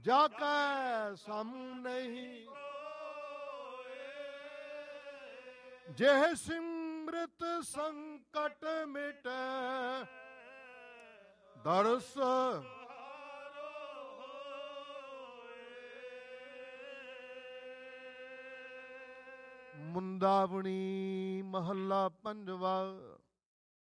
ਜਾ ਕੈ ਸਮ ਨਹੀਂ। ਜਿਹ ਸਿਮਰਤ ਸੰਕਟ ਮਿਟੈ ਦਰਸ ਮੁੰਦਾਵਣੀ ਮਹੱਲਾ ਪੰਜਵਾ।